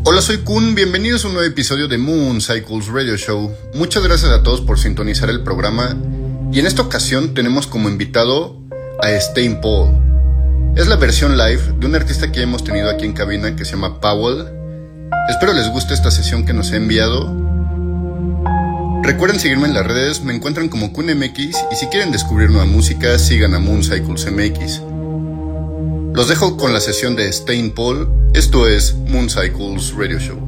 Hola, soy Kun, bienvenidos a un nuevo episodio de Moon Cycles Radio Show. Muchas gracias a todos por sintonizar el programa y en esta ocasión tenemos como invitado a Stijn Paul. Es la versión live de un artista que ya hemos tenido aquí en cabina que se llama Powell. Espero les guste esta sesión que nos ha enviado. Recuerden seguirme en las redes, me encuentran como KunMX y si quieren descubrir nueva música sigan a Moon Cycles MX. Los dejo con la sesión de Stijn Paul. Esto es Moon Cycles Radio Show.